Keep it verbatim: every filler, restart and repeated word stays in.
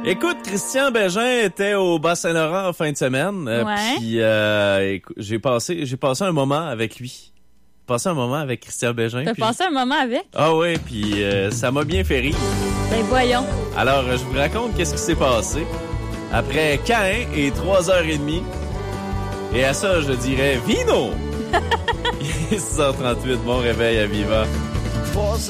Écoute, Christian Bégin était au Bas-Saint-Laurent en fin de semaine. Euh, Ouais. Puis euh, écou- j'ai passé j'ai passé un moment avec lui. Passé un moment avec Christian Bégin. T'as puis- passé un moment avec? Ah ouais, puis euh, ça m'a bien fait rire. Ben voyons. Alors, euh, je vous raconte qu'est-ce qui s'est passé. Après Caïn et trois heures trente, et à ça, je dirais Vino! Il est six heures trente-huit, bon réveil à Viva.